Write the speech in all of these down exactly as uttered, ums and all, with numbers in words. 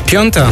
Piąta.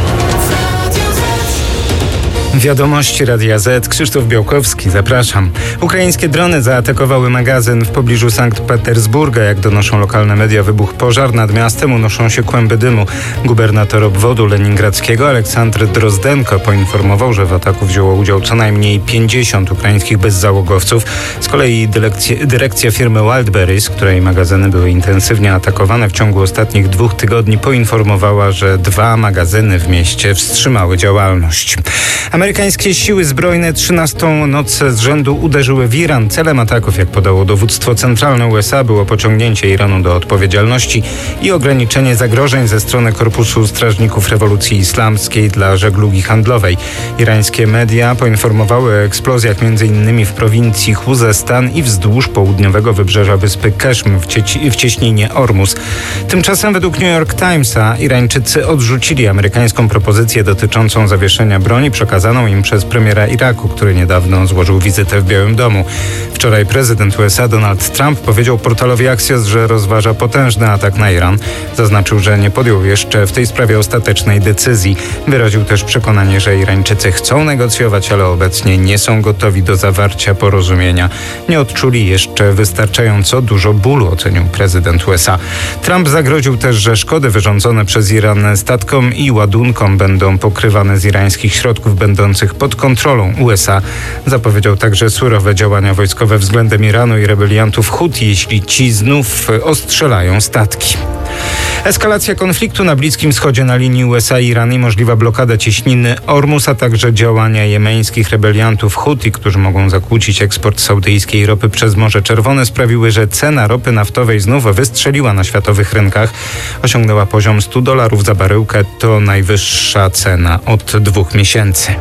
Wiadomości Radia Z. Krzysztof Białkowski, zapraszam. Ukraińskie drony zaatakowały magazyn w pobliżu Sankt Petersburga. Jak donoszą lokalne media, wybuchł pożar. Nad miastem unoszą się kłęby dymu. Gubernator obwodu leningradzkiego Aleksandr Drozdenko poinformował, że w ataku wzięło udział co najmniej pięćdziesiąt ukraińskich bezzałogowców. Z kolei dyrekcja, dyrekcja firmy Wildberries, której magazyny były intensywnie atakowane w ciągu ostatnich dwóch tygodni, poinformowała, że dwa magazyny w mieście wstrzymały działalność. Amerykańskie siły zbrojne trzynastą noc z rzędu uderzyły w Iran. Celem ataków, jak podało dowództwo centralne U S A, było pociągnięcie Iranu do odpowiedzialności i ograniczenie zagrożeń ze strony Korpusu Strażników Rewolucji Islamskiej dla żeglugi handlowej. Irańskie media poinformowały o eksplozjach m.in. w prowincji Chuzestan i wzdłuż południowego wybrzeża wyspy Keszm w, cie- w cieśninie Ormus. Tymczasem według New York Timesa Irańczycy odrzucili amerykańską propozycję dotyczącą zawieszenia broni przekazaną im przez premiera Iraku, który niedawno złożył wizytę w Białym Domu. Wczoraj prezydent U S A Donald Trump powiedział portalowi Axios, że rozważa potężny atak na Iran. Zaznaczył, że nie podjął jeszcze w tej sprawie ostatecznej decyzji. Wyraził też przekonanie, że Irańczycy chcą negocjować, ale obecnie nie są gotowi do zawarcia porozumienia. Nie odczuli jeszcze wystarczająco dużo bólu, ocenił prezydent U S A. Trump zagroził też, że szkody wyrządzone przez Iran statkom i ładunkom będą pokrywane z irańskich środków będących pod kontrolą U S A. Zapowiedział także surowe działania wojskowe względem Iranu i rebeliantów Huti, jeśli ci znów ostrzelają statki. Eskalacja konfliktu na Bliskim Wschodzie na linii U S A i Iran i możliwa blokada cieśniny Ormus, a także działania jemeńskich rebeliantów Huti, którzy mogą zakłócić eksport saudyjskiej ropy przez Morze Czerwone, sprawiły, że cena ropy naftowej znów wystrzeliła na światowych rynkach. Osiągnęła poziom stu dolarów za baryłkę. To najwyższa cena od dwóch miesięcy.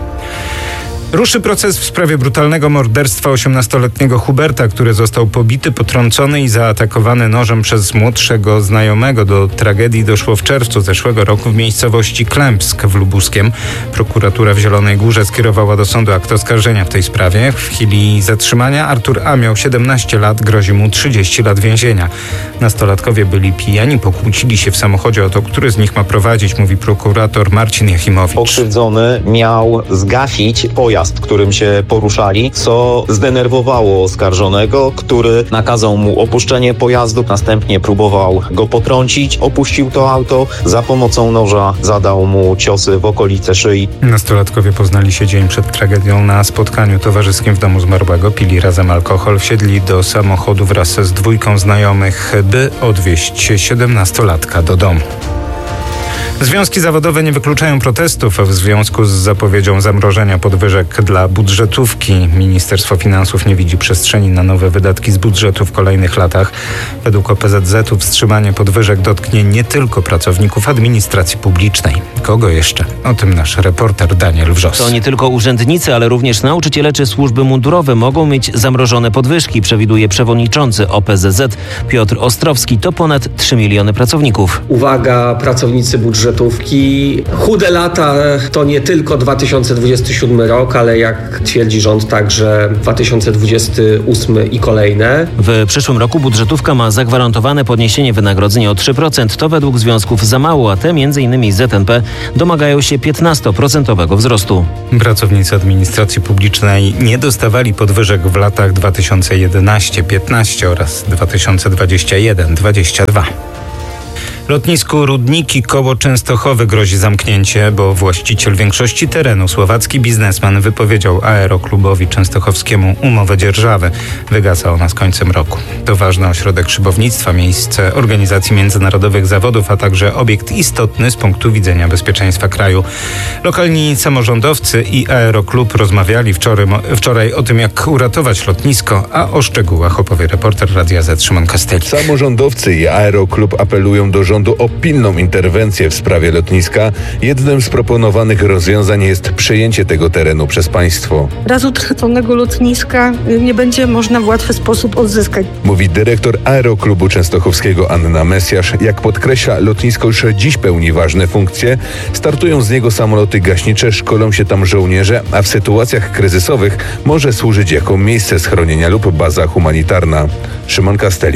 Ruszy proces w sprawie brutalnego morderstwa osiemnastoletniego Huberta, który został pobity, potrącony i zaatakowany nożem przez młodszego znajomego. Do tragedii doszło w czerwcu zeszłego roku w miejscowości Klępsk w Lubuskiem. Prokuratura w Zielonej Górze skierowała do sądu akt oskarżenia w tej sprawie. W chwili zatrzymania Artur A. miał siedemnaście lat, grozi mu trzydzieści lat więzienia. Nastolatkowie byli pijani, pokłócili się w samochodzie o to, który z nich ma prowadzić, mówi prokurator Marcin Jachimowicz. Pokrzywdzony miał zgasić pojazd, którym się poruszali, co zdenerwowało oskarżonego, który nakazał mu opuszczenie pojazdu, następnie próbował go potrącić, opuścił to auto, za pomocą noża zadał mu ciosy w okolice szyi. Nastolatkowie poznali się dzień przed tragedią na spotkaniu towarzyskim w domu zmarłego, pili razem alkohol, wsiedli do samochodu wraz z dwójką znajomych, by odwieźć siedemnastolatka do domu. Związki zawodowe nie wykluczają protestów w związku z zapowiedzią zamrożenia podwyżek dla budżetówki. Ministerstwo Finansów nie widzi przestrzeni na nowe wydatki z budżetu w kolejnych latach. Według O P Z Z-u wstrzymanie podwyżek dotknie nie tylko pracowników administracji publicznej. Kogo jeszcze? O tym nasz reporter Daniel Wrzos. To nie tylko urzędnicy, ale również nauczyciele czy służby mundurowe mogą mieć zamrożone podwyżki, przewiduje przewodniczący O P Z Z Piotr Ostrowski. To ponad trzy miliony pracowników. Uwaga, pracownicy budżetówki. Chude lata to nie tylko dwa tysiące dwudziesty siódmy rok, ale jak twierdzi rząd, także dwa tysiące dwudziesty ósmy i kolejne. W przyszłym roku budżetówka ma zagwarantowane podniesienie wynagrodzeń o trzy procent. To według związków za mało, a te m.in. z Z N P domagają się piętnastoprocentowego wzrostu. Pracownicy administracji publicznej nie dostawali podwyżek w latach dwa tysiące jedenasty piętnaście oraz dwa tysiące dwudziesty pierwszy dwudziesty drugi. Lotnisku Rudniki koło Częstochowy grozi zamknięcie, bo właściciel większości terenu, słowacki biznesmen, wypowiedział Aeroklubowi Częstochowskiemu umowę dzierżawy. Wygasa ona z końcem roku. To ważny ośrodek szybownictwa, miejsce organizacji międzynarodowych zawodów, a także obiekt istotny z punktu widzenia bezpieczeństwa kraju. Lokalni samorządowcy i Aeroklub rozmawiali wczoraj, wczoraj o tym, jak uratować lotnisko, a o szczegółach opowie reporter Radia Z Szymon Kasteli. Samorządowcy i Aeroklub apelują do rządu o pilną interwencję w sprawie lotniska. Jednym z proponowanych rozwiązań jest przejęcie tego terenu przez państwo. Raz utraconego lotniska nie będzie można w łatwy sposób odzyskać. Mówi dyrektor Aeroklubu Częstochowskiego Anna Mesjasz. Jak podkreśla, lotnisko już dziś pełni ważne funkcje. Startują z niego samoloty gaśnicze, szkolą się tam żołnierze, a w sytuacjach kryzysowych może służyć jako miejsce schronienia lub baza humanitarna. Szymon Kastelik.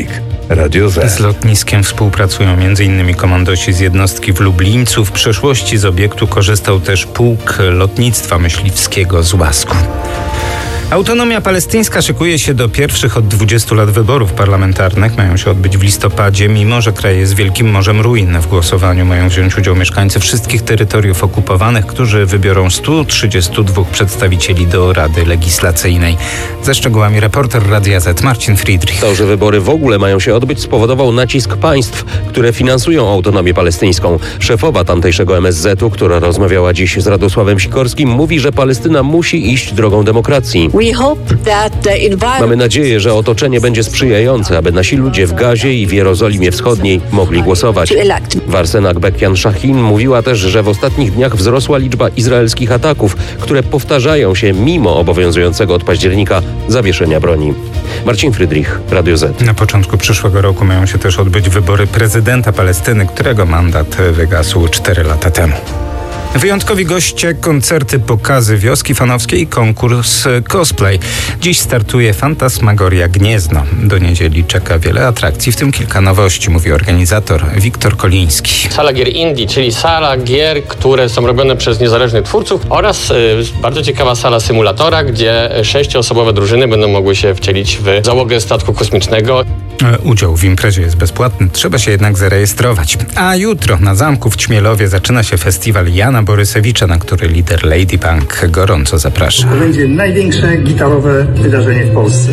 Radio Z. Z lotniskiem współpracują m.in. komandosi z jednostki w Lublińcu. W przeszłości z obiektu korzystał też pułk lotnictwa myśliwskiego z Łasku. Autonomia palestyńska szykuje się do pierwszych od dwudziestu lat wyborów parlamentarnych. Mają się odbyć w listopadzie, mimo że kraj jest wielkim morzem ruin. W głosowaniu mają wziąć udział mieszkańcy wszystkich terytoriów okupowanych, którzy wybiorą stu trzydziestu dwóch przedstawicieli do Rady Legislacyjnej. Ze szczegółami reporter Radia Z Marcin Friedrich. To, że wybory w ogóle mają się odbyć, spowodował nacisk państw, które finansują autonomię palestyńską. Szefowa tamtejszego M S Z u, która rozmawiała dziś z Radosławem Sikorskim, mówi, że Palestyna musi iść drogą demokracji. Mamy nadzieję, że otoczenie będzie sprzyjające, aby nasi ludzie w Gazie i w Jerozolimie Wschodniej mogli głosować. Warsena Bekjan-Szahin mówiła też, że w ostatnich dniach wzrosła liczba izraelskich ataków, które powtarzają się mimo obowiązującego od października zawieszenia broni. Marcin Friedrich, Radio Z. Na początku przyszłego roku mają się też odbyć wybory prezydenta Palestyny, którego mandat wygasł cztery lata temu. Wyjątkowi goście, koncerty, pokazy, wioski fanowskie i konkurs cosplay. Dziś startuje Fantasmagoria Gniezno. Do niedzieli czeka wiele atrakcji, w tym kilka nowości, mówi organizator Wiktor Koliński. Sala gier indie, czyli sala gier, które są robione przez niezależnych twórców, oraz y, bardzo ciekawa sala symulatora, gdzie sześcioosobowe drużyny będą mogły się wcielić w załogę statku kosmicznego. Udział w imprezie jest bezpłatny, trzeba się jednak zarejestrować. A jutro na zamku w Ćmielowie zaczyna się festiwal Jana Borysewicza, na który lider Lady Punk gorąco zaprasza. To będzie największe gitarowe wydarzenie w Polsce.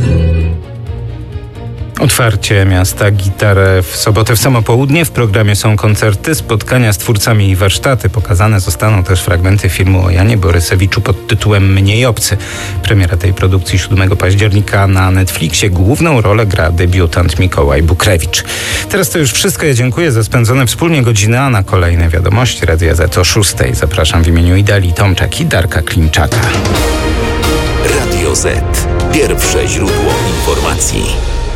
Otwarcie Miasta Gitarę w sobotę w samo południe. W programie są koncerty, spotkania z twórcami i warsztaty. Pokazane zostaną też fragmenty filmu o Janie Borysewiczu pod tytułem Mniej obcy. Premiera tej produkcji siódmego października na Netflixie. Główną rolę gra debiutant Mikołaj Bukrewicz. Teraz to już wszystko. Ja dziękuję za spędzone wspólnie godziny, a na kolejne wiadomości Radia Z o szóstej. Zapraszam w imieniu Idali Tomczak i Darka Klimczaka. Radio Z. Pierwsze źródło informacji.